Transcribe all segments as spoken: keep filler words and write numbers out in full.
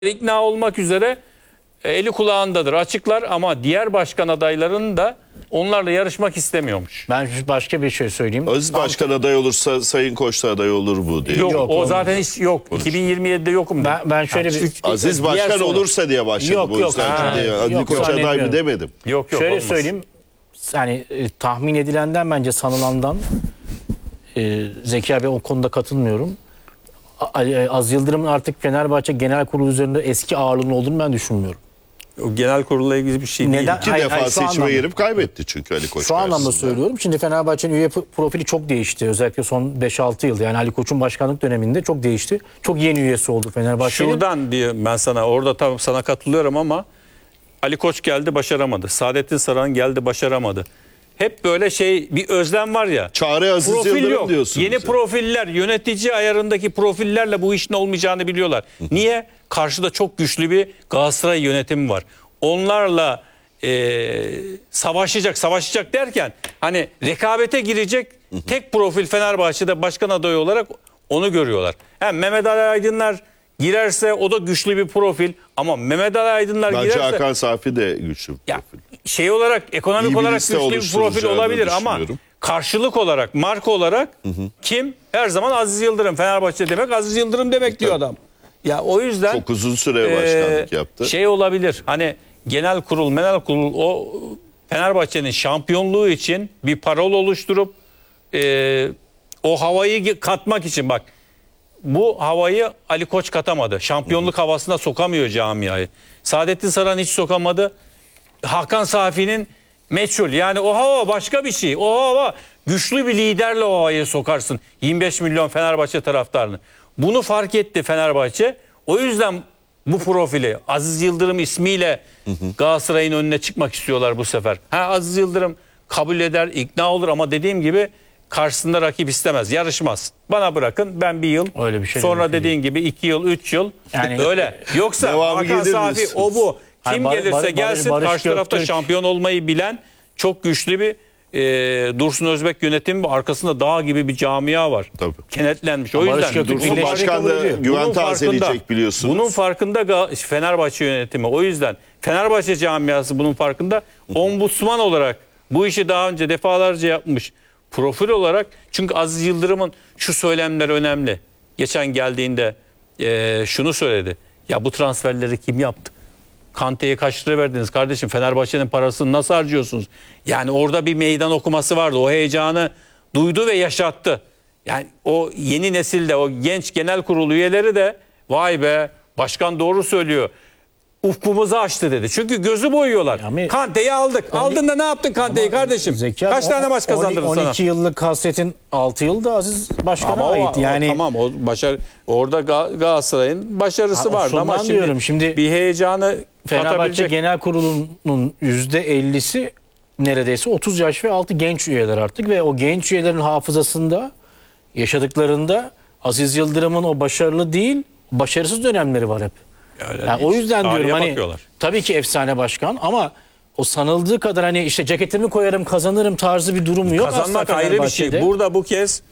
ikna olmak üzere eli kulağındadır, açıklar ama diğer başkan adaylarının da onlarla yarışmak istemiyormuş. Ben başka bir şey söyleyeyim. Aziz Başkan aday olursa Sayın Koç da aday olur mu diye. Yok, Yok, o olmaz. zaten hiç yok. Konuş. iki bin yirmi yedide yokum. Ben, ben şöyle bir... Üç- Aziz diğer Başkan soru. olursa diye başladım. Yok, o yok. yüzden Ha, diye. Ali yok, Koç aday mı zannetmiyorum. demedim. Yok yok Şöyle olmaz. söyleyeyim. Yani e, tahmin edilenden bence sanılandan e, Zeki abi o konuda katılmıyorum. A- e, Az Yıldırım'ın artık Fenerbahçe Genel Kurulu üzerinde eski ağırlığının olduğunu ben düşünmüyorum. O genel kurulla ilgili bir şey Neden? değil. İki Hayır, defa hayır, şu seçime anlamda. girip kaybetti çünkü Ali Koç Şu anlamda karşısında. söylüyorum. Şimdi Fenerbahçe'nin üye profili çok değişti. Özellikle son beş altı yılda. Yani Ali Koç'un başkanlık döneminde çok değişti. Çok yeni üyesi oldu Fenerbahçe'nin. Şuradan diye ben sana orada tabii sana katılıyorum ama Ali Koç geldi başaramadı. Saadettin Saran geldi başaramadı. Hep böyle şey bir özlem var ya. Çağrı Aziz Profil Yıldırım yok. diyorsun. Yeni bize. profiller, yönetici ayarındaki profillerle bu işin olmayacağını biliyorlar. Niye? Karşıda çok güçlü bir Galatasaray yönetimi var. Onlarla e, savaşacak, savaşacak derken hani rekabete girecek tek profil Fenerbahçe'de başkan adayı olarak onu görüyorlar. Hem Mehmet Ali Aydınlar girerse o da güçlü bir profil ama Mehmet Ali Aydınlar Bence girerse Hakan Safi de güçlü bir ya, profil. şey olarak ekonomik İyi bir olarak liste güçlü bir profil oluşturacağını olabilir ama düşünüyorum. karşılık olarak, marka olarak kim? Her zaman Aziz Yıldırım. Fenerbahçe demek Aziz Yıldırım demek diyor adam. Ya o yüzden Çok uzun süre başkanlık e, yaptı. Şey olabilir. Hani genel kurul, menel kurul o Fenerbahçe'nin şampiyonluğu için bir parol oluşturup e, o havayı katmak için bak bu havayı Ali Koç katamadı. Şampiyonluk havasına sokamıyor camiayı. Saadettin Saran hiç sokamadı. Hakan Safi'nin meçhul. Yani o hava başka bir şey. O hava güçlü bir liderle o havayı sokarsın. yirmi beş milyon Fenerbahçe taraftarını. Bunu fark etti Fenerbahçe. O yüzden bu profili Aziz Yıldırım ismiyle Galatasaray'ın önüne çıkmak istiyorlar bu sefer. Ha, Aziz Yıldırım kabul eder, ikna olur ama dediğim gibi karşısında rakip istemez, yarışmaz. Bana bırakın ben bir yıl, Öyle bir şey sonra mümkün dediğin gibi iki yıl, üç yıl Yani- öyle. Yoksa Devamı Hakan gelir Safi diyorsunuz. o bu. Kim Hayır, Bar- gelirse Bar- gelsin Barış karşı tarafta Göktürk- şampiyon olmayı bilen çok güçlü bir e, Dursun Özbek yönetimi ve arkasında dağ gibi bir camia var. Tabii. Kenetlenmiş. O Barış yüzden Göktürk Dursun Birleşik Başkan kabul da ediyor. güven Bunun tazeleyecek farkında. biliyorsunuz. Bunun farkında Ga- Fenerbahçe yönetimi. O yüzden Fenerbahçe camiası bunun farkında. Ombudsman olarak bu işi daha önce defalarca yapmış. Profil olarak çünkü Aziz Yıldırım'ın şu söylemler önemli. Geçen geldiğinde e, şunu söyledi. Ya bu transferleri kim yaptı? Kante'ye kaç lira verdiniz kardeşim? Fenerbahçe'nin parasını nasıl harcıyorsunuz? Yani orada bir meydan okuması vardı. O heyecanı duydu ve yaşattı. Yani o yeni nesilde o genç genel kurul üyeleri de vay be başkan doğru söylüyor. Ufkumuzu açtı dedi. Çünkü gözü boyuyorlar. Yani- Kante'yi aldık. Aldın da ne yaptın Kante'yi kardeşim? Zeki abi, Kaç tane maç on- kazandırdı sana? on iki yıllık hasretin altı yılda Aziz Başkan'a Ama o, ait. Yani o, tamam o başarı orada Ga- Galatasaray'ın başarısı Ha, vardı şundan ama şimdi, diyorum, şimdi bir heyecanı Fenerbahçe katabilecek. Genel Kurulu'nun yüzde ellisi neredeyse otuz yaş ve altı genç üyeler artık ve o genç üyelerin hafızasında yaşadıklarında Aziz Yıldırım'ın o başarılı değil, başarısız dönemleri var hep. Öyle Yani değil. o yüzden Tarihe diyorum hani bakıyorlar. tabii ki efsane başkan ama o sanıldığı kadar hani işte ceketimi koyarım kazanırım tarzı bir durum yok. Kazanmak aslında ayrı bir şey. Fenerbahçe'de. Burada bu kez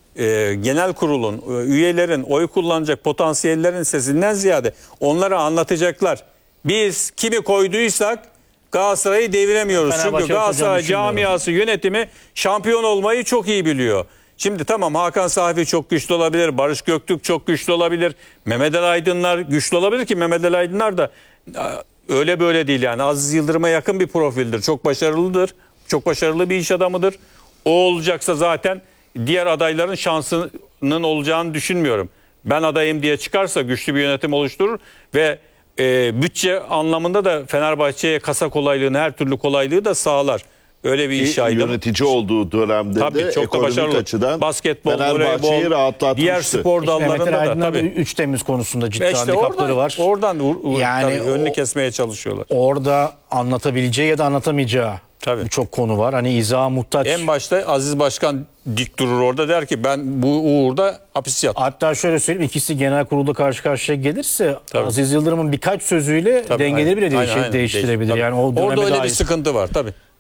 e, genel kurulun, e, üyelerin, oy kullanacak potansiyellerin sesinden ziyade onlara anlatacaklar. Biz kimi koyduysak Galatasaray'ı deviremiyoruz. Fenerbahçe Çünkü Galatasaray hocam düşünmüyorum. camiası yönetimi şampiyon olmayı çok iyi biliyor. Şimdi tamam Hakan Safi çok güçlü olabilir. Barış Göktürk çok güçlü olabilir. Mehmet Ali Aydınlar güçlü olabilir ki Mehmet Ali Aydınlar da e, öyle böyle değil yani. Aziz Yıldırım'a yakın bir profildir. Çok başarılıdır. Çok başarılı bir iş adamıdır. O olacaksa zaten diğer adayların şansının olacağını düşünmüyorum. Ben adayım diye çıkarsa güçlü bir yönetim oluşturur ve e, bütçe anlamında da Fenerbahçe'ye kasa kolaylığını, her türlü kolaylığı da sağlar. Öyle bir iş adamı. Yönetici olduğu dönemde Tabii de çok da ekonomik başarılı. açıdan Basketbol, Fenerbahçe'yi voleybol, rahatlatmıştı. diğer spor İşte Mehmet Ali dallarında da Aydın'ın da tabii. üç Temmuz konusunda ciddi Ve işte handikapları oradan, var. oradan u- u- Yani tabii önünü o- kesmeye çalışıyorlar. Orada anlatabileceği ya da anlatamayacağı Tabii. birçok konu var. Hani izaha muhtaç. En başta Aziz Başkan dik durur orada der ki ben bu uğurda hapis yattım. Hatta şöyle söyleyeyim, ikisi genel kurulda karşı karşıya gelirse Tabii. Aziz Yıldırım'ın birkaç sözüyle Tabii, dengeleri bile aynen, değişir, aynen, değiştirebilir. değiş- Yani o tabii. döneme Orada öyle dair. bir sıkıntı var tabii.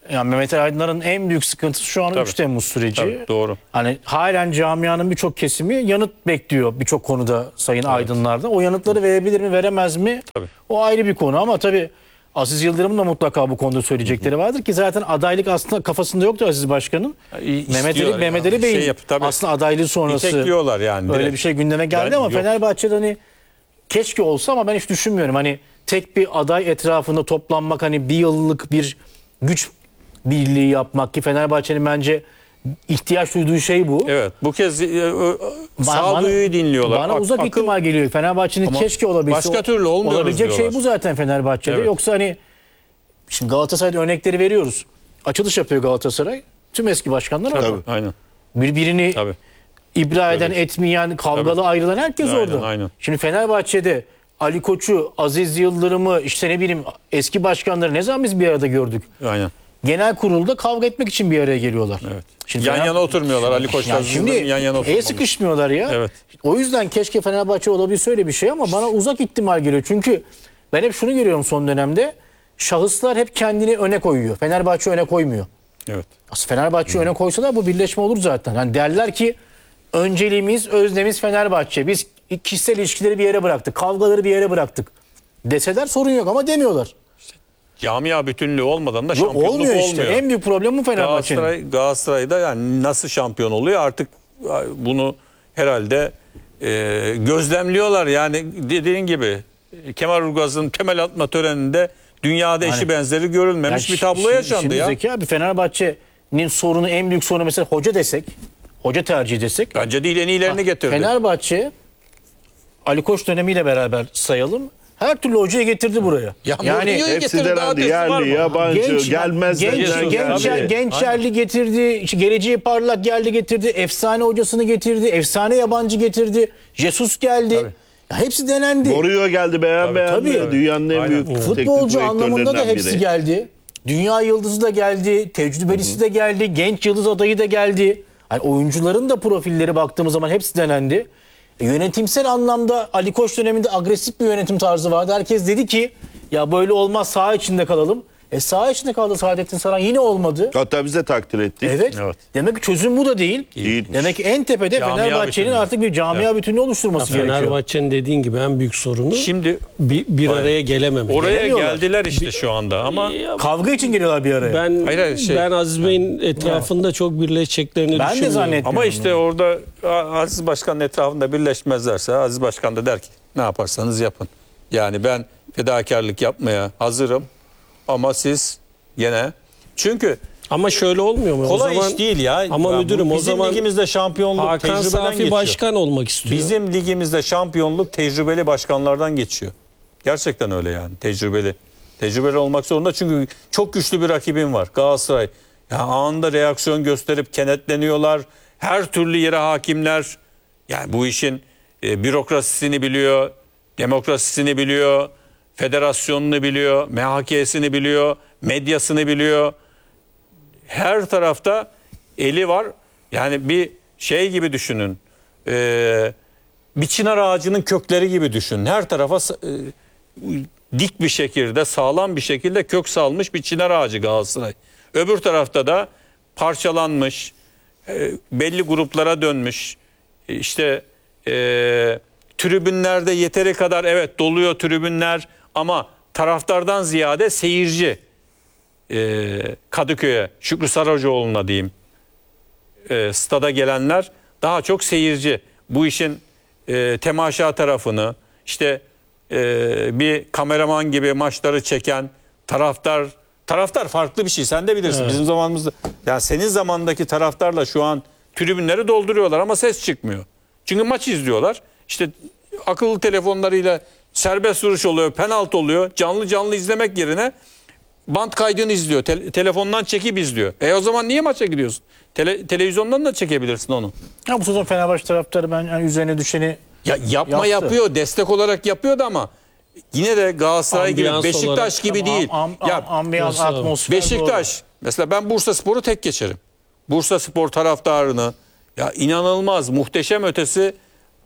Yani Mehmet Ali Aydınlar'ın en büyük sıkıntısı şu an Tabii. üç Temmuz süreci. Tabii, doğru. Hani halen camianın birçok kesimi yanıt bekliyor birçok konuda Sayın Aydınlar'da. O yanıtları verebilir mi, veremez mi? Tabii. O ayrı bir konu ama tabii Aziz Yıldırım'ın da mutlaka bu konuda söyleyecekleri vardır ki zaten adaylık aslında kafasında yoktu Aziz Başkan'ın. İ- Mehmet Ali, istiyorlar Mehmet yani. Ali Bey'in Şey yap- tabii. aslında adaylığı sonrası İtekliyorlar yani. öyle direkt. bir şey gündeme geldi Ben- ama yok. Fenerbahçe'de hani keşke olsa ama ben hiç düşünmüyorum. Hani tek bir aday etrafında toplanmak, hani bir yıllık bir güç birliği yapmak ki Fenerbahçe'nin bence ihtiyaç duyduğu şey bu. Evet. Bu kez e, e, Ba- sağduyuyu dinliyorlar. Bana Ak- uzak akıl- ihtimal geliyor. Fenerbahçe'nin Ama keşke olabilse. başka türlü olmuyoruz Olabilecek şey diyorlar. bu zaten Fenerbahçe'de. Evet. Yoksa hani şimdi Galatasaray'da örnekleri veriyoruz. Açılış yapıyor Galatasaray. Tüm eski başkanlar orada. Tabii. Aynen. Birbirini Tabii. ibra eden, etmeyen, kavgalı Tabii. ayrılan herkes Aynen, orada. aynen. Şimdi Fenerbahçe'de Ali Koç'u, Aziz Yıldırım'ı, işte ne bileyim eski başkanları ne zaman biz bir arada gördük? Aynen. Genel kurulda kavga etmek için bir araya geliyorlar. Evet. Şimdi yan Fener- yana oturmuyorlar. Ali Koç'la Yani Aziz şimdi Yıldırım yan yana el oturmamış. sıkışmıyorlar ya. Evet. O yüzden keşke Fenerbahçe olabilse öyle bir şey ama bana uzak ihtimal geliyor. Çünkü ben hep şunu görüyorum son dönemde. Şahıslar hep kendini öne koyuyor. Fenerbahçe öne koymuyor. Evet. Aslında Fenerbahçe öne koysalar bu birleşme olur zaten. Yani derler ki önceliğimiz, öznemiz Fenerbahçe. Biz kişisel ilişkileri bir yere bıraktık. Kavgaları bir yere bıraktık. Deseler sorun yok ama demiyorlar. Camia bütünlüğü olmadan da Yok, şampiyonluk olmuyor olmuyor. işte. En büyük problem bu Fenerbahçe'nin. Galatasaray, Galatasaray'da yani nasıl şampiyon oluyor artık bunu herhalde e, gözlemliyorlar. Yani dediğin gibi Kemal Urgaz'ın temel atma töreninde dünyada eşi Hani- benzeri görülmemiş Yani bir tablo şimdi- yaşandı şimdi ya. Zeki abi Fenerbahçe'nin sorunu, en büyük sorunu mesela hoca desek, hoca tercih desek. Bence değil en iyilerini getirdi. Fenerbahçe Ali Koç dönemiyle beraber sayalım. Her türlü hocayı getirdi buraya. Ya yani Mourinho'yu Hepsi getirir, daha denendi. ötesi var Yerli, mı? yabancı, genç, gelmez genç, denilen genç, geldi. genç yerli getirdi. işte geleceği parlak geldi getirdi. Efsane hocasını getirdi. Efsane yabancı getirdi. Jesus geldi. Ya hepsi denendi. Mourinho geldi beğen beğen. tabii. Dünyanın en büyük teknik Futbolcu anlamında da direktörlerinden hepsi biri. geldi. Dünya yıldızı da geldi. Tecrübelisi de geldi. Genç yıldız adayı da geldi. Yani oyuncuların da profilleri baktığımız zaman hepsi denendi. E, yönetimsel anlamda Ali Koç döneminde agresif bir yönetim tarzı vardı. Herkes dedi ki ya böyle olmaz, saha içinde kalalım. E saha içinde kaldı Saadettin Saran, yine olmadı. Hatta biz de takdir ettik. Evet. Evet. Demek ki çözüm bu da değil. Değilmiş. Demek ki en tepede Camia Fenerbahçe'nin bütünlüğü. artık bir camia bütünlüğü oluşturması gerekiyor. Fenerbahçe'nin dediğin gibi en büyük sorunu Şimdi bir, bir araya gelememe. oraya Gelemiyorlar. geldiler işte şu anda ama Ya Kavga için geliyorlar bir araya. ben Hayır, hayır, şey- ben Aziz Bey'in etrafında çok birleşeceklerini Ben de düşünmüyorum. zannetmiyorum. ama işte orada Aziz Başkan'ın etrafında birleşmezlerse Aziz Başkan da der ki ne yaparsanız yapın. Yani ben fedakarlık yapmaya hazırım ama siz gene çünkü Ama şöyle olmuyor mu? kolay o zaman, iş değil ya. Ama Ya bu müdürüm o bizim zaman ligimizde şampiyonluk Hakan tecrübeden Safi geçiyor. başkan olmak istiyor. Bizim ligimizde şampiyonluk tecrübeli başkanlardan geçiyor. Gerçekten öyle yani tecrübeli. Tecrübeli olmak zorunda çünkü çok güçlü bir rakibin var Galatasaray. Ya anında reaksiyon gösterip kenetleniyorlar. Her türlü yere hakimler. Yani bu işin e, bürokrasisini biliyor, demokrasisini biliyor, federasyonunu biliyor, M H K'sini biliyor, medyasını biliyor. Her tarafta eli var. Yani bir şey gibi düşünün. Ee, bir çınar ağacının kökleri gibi düşünün. Her tarafa e, dik bir şekilde, sağlam bir şekilde kök salmış bir çınar ağacı Galatasaray. Öbür tarafta da parçalanmış, e, belli gruplara dönmüş. E, işte e, tribünlerde yeteri kadar evet doluyor tribünler ama taraftardan ziyade seyirci. E, Kadıköy'e, Şükrü Saracoğlu'na diyeyim, e, stada gelenler daha çok seyirci. Bu işin e, temaşa tarafını, işte e, bir kameraman gibi maçları çeken taraftar, taraftar farklı bir şey. Sen de bilirsin. Bizim zamanımızda, yani senin zamandaki taraftarla şu an tribünleri dolduruyorlar ama ses çıkmıyor. Çünkü maç izliyorlar. İşte akıllı telefonlarıyla serbest vuruş oluyor, penaltı oluyor. Canlı canlı izlemek yerine bant kaydını izliyor. Te- telefondan çekip izliyor. E o zaman niye maça gidiyorsun? Tele- televizyondan da çekebilirsin onu. Ya bu sezon Fenerbahçe taraftarı ben yani üzerine düşeni Ya yapma Yaptı. yapıyor, destek olarak yapıyordu ama yine de Galatasaray gibi, Ambiyans Beşiktaş olarak. gibi değil. Am, am, ya ambiyans, Nasıl? atmosfer Beşiktaş mesela ben Bursa Spor'u tek geçerim. Bursa Spor taraftarını ya inanılmaz, muhteşem ötesi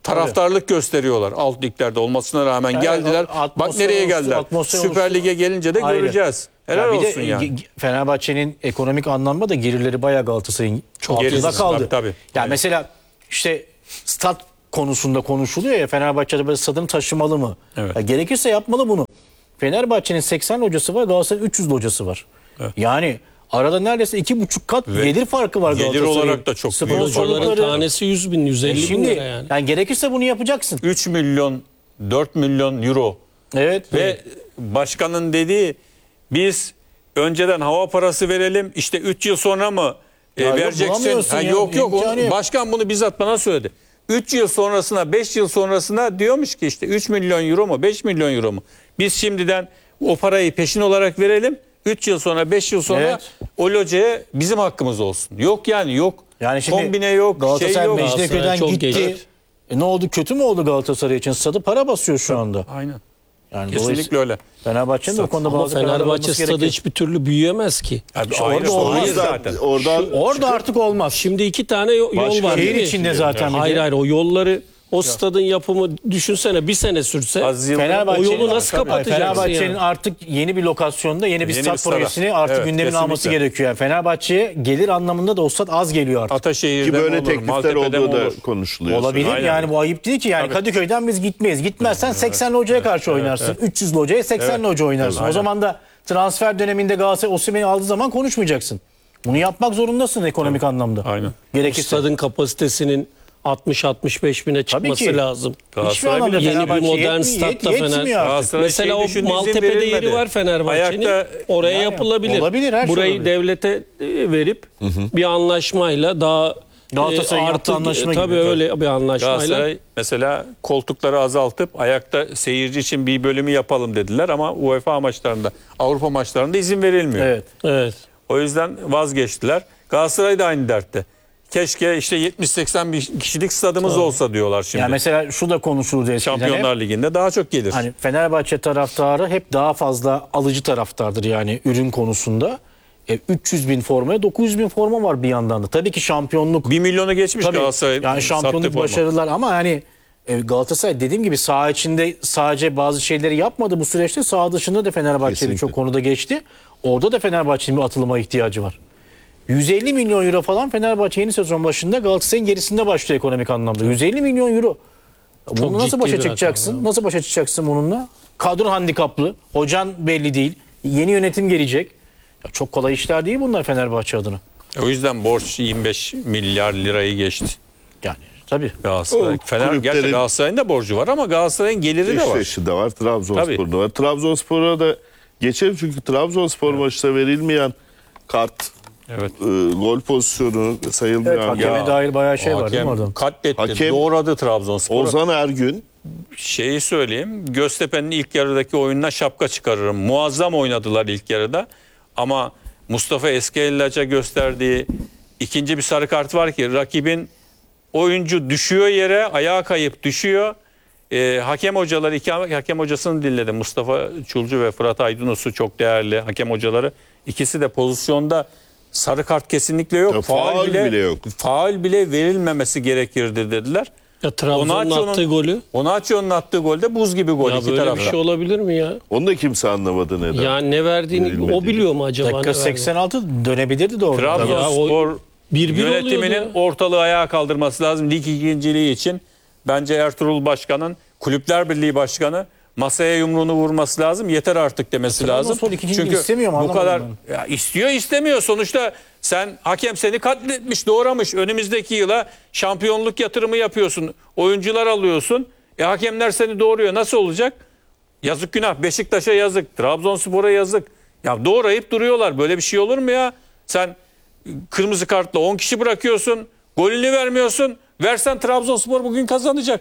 taraftarlık gösteriyorlar. Alt liglerde olmasına rağmen Evet, geldiler. o atmosfer Bak nereye olsun, geldiler. atmosfer Süper olsun. Lig'e gelince de Ayrı. göreceğiz. Helal Ya bir de olsun yani. G- Fenerbahçe'nin ekonomik anlamda da gelirleri bayağı Galatasaray'ın altında gerisi. kaldı. Tabii, tabii. Ya Aynen. mesela işte stat konusunda konuşuluyor ya, Fenerbahçe'de böyle stadını taşımalı mı? Evet. Ya gerekirse yapmalı bunu. Fenerbahçe'nin seksen hocası var, Galatasaray'ın üç yüz hocası var. Yani arada neredeyse iki buçuk kat Ve gelir farkı var gelir Galatasaray'ın. olarak da çok büyük. Sponsorlukları- Hocaların tanesi yüz bin, yüz elli bin Şimdi lira yani. yani gerekirse bunu yapacaksın. üç milyon, dört milyon euro. Evet. Ve başkanın dediği biz önceden hava parası verelim işte üç yıl sonra mı e, Ya yok, vereceksin? bulamıyorsun Ha, ya, yok yok imkanı o- yok. başkan bunu bizzat bana söyledi. üç yıl sonrasına beş yıl sonrasına diyormuş ki işte üç milyon euro mu beş milyon euro mu? Biz şimdiden o parayı peşin olarak verelim. üç yıl sonra beş yıl sonra Evet. o locaya bizim hakkımız olsun. Yok yani yok. Yani şimdi Kombine yok, şey Galatasaray yok. Mecidiyeköy'den Galatasaray çok gitti. geç. E ne oldu? Kötü mü oldu Galatasaray için? Stadı para basıyor şu anda. Aynen. Yani Kesinlikle öyle. Fenerbahçe'nin de o konuda Ama bazı kararlar Fenerbahçe alması stadı gerekiyor. hiçbir türlü büyüyemez ki. Abi, İşte aynen, orada olmaz hayır zaten. zaten. Oradan Orada artık olmaz. Şimdi iki tane yo- yol Başka var. Şehir değil mi? içinde zaten bir de. Hayır hayır o yolları o stadın yapımı düşünsene bir sene sürse Aziz Yıldırım- Fenerbahçe'nin, O yolu nasıl Tabii, kapatacaksın Fenerbahçe'nin yani? artık yeni bir lokasyonda yeni bir Yeni stat bir stada. projesini artık Evet, gündemin kesinlikle. alması gerekiyor. Yani Fenerbahçe'ye gelir anlamında da o stat az geliyor artık. Ataşehir'de ki böyle mi olur, teklifler Maltepe'de olduğu mi da olur? konuşuluyor. Olabilir Aynen. yani, bu ayıp değil ki. Yani Kadıköy'den biz gitmeyiz. Gitmezsen seksenli hocaya karşı oynarsın. üç yüzlü hocaya seksenli hoca oynarsın. Aynen. O zaman da transfer döneminde Galatasaray Osimhen'i aldığı zaman konuşmayacaksın. Bunu yapmak zorundasın ekonomik anlamda. Aynen. Gerekirse. stadın kapasitesinin altmış altmış beş bine çıkması ki. lazım. Hiçbir Galatasaray anlamda bile- Yeni bir Fenerbahçe modern yetmiyor, statta yet- yetmiyor Fener- artık. Galatasaray Mesela şey o düşündü, izin Maltepe'de verilmedi. yeri var Fenerbahçe'nin. Ayakta- Oraya Yani yapılabilir. olabilir, her şey Burayı olabilir. devlete e, verip bir anlaşmayla daha Galatasaray'ın e, yaptığı artık anlaşma tabii gibi. öyle bir anlaşmayla. Galatasaray mesela koltukları azaltıp ayakta seyirci için bir bölümü yapalım dediler ama UEFA maçlarında, Avrupa maçlarında izin verilmiyor. Evet. Evet. O yüzden vazgeçtiler. Galatasaray da aynı dertte. Keşke işte yetmiş seksen bir kişilik stadımız olsa diyorlar şimdi. Yani mesela şu da konuşuldu eskiden. hep. Şampiyonlar Ligi'nde daha çok gelir. Hani Fenerbahçe taraftarı hep daha fazla alıcı taraftardır yani ürün konusunda. E, üç yüz bin formaya dokuz yüz bin forma var bir yandan da. Tabii ki şampiyonluk. bir milyonu geçmiş Tabii Galatasaray yani sattığı şampiyonluk forma. başarılar ama hani e, Galatasaray dediğim gibi saha içinde sadece bazı şeyleri yapmadı bu süreçte, saha dışında da Fenerbahçe Kesinlikle. birçok konuda geçti. Orada da Fenerbahçe'nin bir atılıma ihtiyacı var. yüz elli milyon euro falan Fenerbahçe yeni sezon başında Galatasaray'ın gerisinde başlıyor ekonomik anlamda. yüz elli milyon euro. Bunu Çok nasıl ciddi başa bir çıkacaksın? rakam Nasıl başa çıkacaksın bununla? Kadro handikaplı. Hocan belli değil. Yeni yönetim gelecek. Ya çok kolay işler değil bunlar Fenerbahçe adına. O yüzden borç yirmi beş milyar lirayı geçti. Yani tabii. Galatasaray. O Fener, kulüplerin- gerçi Galatasaray'ın da borcu var ama Galatasaray'ın geliri de var. Beşiktaş'ı da var, Trabzonspor'da var. Trabzonspor'a da geçelim çünkü Trabzonspor maçta verilmeyen kart, Evet. e, gol pozisyonu sayılmayan. Evet, hakeme Ya, dair bayağı şey O var değil mi hakem orada? katletti. Hakem- Doğradı Trabzonspor'u. Ozan Ergün Şeyi söyleyeyim. Göztepe'nin ilk yarıdaki oyununa şapka çıkarırım. Muazzam oynadılar ilk yarıda. Ama Mustafa Eskeli'ce gösterdiği ikinci bir sarı kart var ki rakibin oyuncu düşüyor yere, ayağa kayıp düşüyor. Ee, hakem hocaları, iki hakem hocasını dinledim. Mustafa Çulcu ve Fırat Aydınus'u çok değerli hakem hocaları. İkisi de pozisyonda sarı kart kesinlikle yok. Ya, faul bile yok. Faul bile verilmemesi gerekirdi dediler. Ya Trabzon'un Onaçio'nun- attığı golü. Onaçio'nun attığı golde buz gibi gol Ya iki böyle tarafta. bir şey olabilir mi ya? onu da kimse anlamadı neden. Ya ne verdiğini Verilmedi. o biliyor mu acaba? Dakika ne verdiğini? seksen altı dönebilirdi de orada. Trabzonspor Ya o bir bir yönetiminin oluyordu ya. ortalığı ayağa kaldırması lazım lig ikinciliği için. Bence Ertuğrul Başkan'ın, Kulüpler Birliği Başkanı masaya yumruğunu vurması lazım. Yeter artık demesi lazım. Trabzonspor ikinciliği istemiyor mu? bu Anlamadım kadar ya istiyor istemiyor. Sonuçta sen hakem seni katletmiş, doğramış. Önümüzdeki yıla şampiyonluk yatırımı yapıyorsun. Oyuncular alıyorsun. E hakemler seni doğuruyor. Nasıl olacak? Yazık günah. Beşiktaş'a yazık. Trabzonspor'a yazık. Ya doğrayıp duruyorlar. Böyle bir şey olur mu ya? Sen kırmızı kartla on kişi bırakıyorsun. Golünü vermiyorsun. Versen Trabzonspor bugün kazanacak.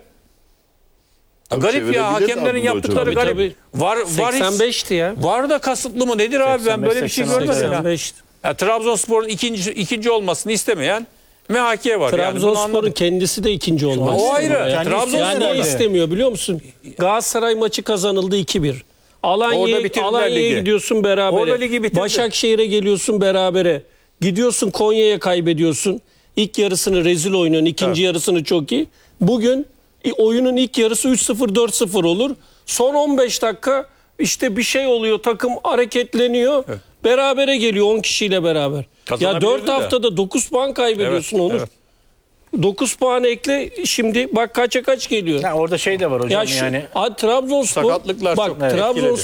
Tabii Garip ya. çevirebilir Hakemlerin Abdullah yaptıkları Hocam. garip. Tabii. Var, var, seksen hiç, beşti ya. var da kasıtlı mı nedir abi? Ben böyle bir şey seksen beş, görmedim ya. seksen beşti. Ya Trabzonspor'un ikinci, ikinci olmasını istemeyen M H K var. yani. Bunu Trabzonspor'un anladım. kendisi de ikinci olmak O ayrı. istemiyor ya. Kendi Trabzonspor Yani istemiyor ne herhalde. istemiyor biliyor musun? Galatasaray maçı kazanıldı iki bir. Orada Alanya'ya bitirdiler Alanya'ya ligi. gidiyorsun berabere. Orada ligi bitirdi. Başakşehir'e geliyorsun berabere. Gidiyorsun Konya'ya kaybediyorsun. İlk yarısını rezil oynuyorsun. İkinci yarısını çok iyi. Bugün İ- Oyunun ilk yarısı üç sıfır dört sıfır olur. Son on beş dakika işte bir şey oluyor. Takım hareketleniyor. Berabere geliyor on kişiyle beraber. Ya Kazanabilirdi dört de. haftada dokuz puan kaybediyorsun Evet, Onur. evet. dokuz puan ekle şimdi bak kaça kaç geliyor. Ha, orada şey de var hocam Ya şu, yani. Trabzonspor Sakatlıklar bak çok etkiledi. Trabzonspor